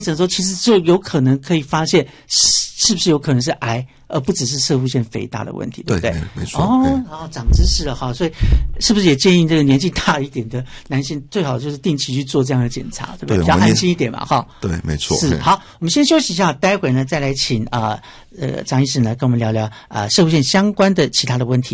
诊的时候，其实就有可能可以发现是不是有可能是癌，而不只是攝護腺肥大的问题，对不对？ 没错。 好，长知识了哈。所以是不是也建议这个年纪大一点的男性最好就是定期去做这样的检查，对不对？比较安心一点嘛，哈。 对，没错。 是。好，我们先休息一下，待会呢再来请张医师来跟我们聊聊攝護腺相关的其他的问题。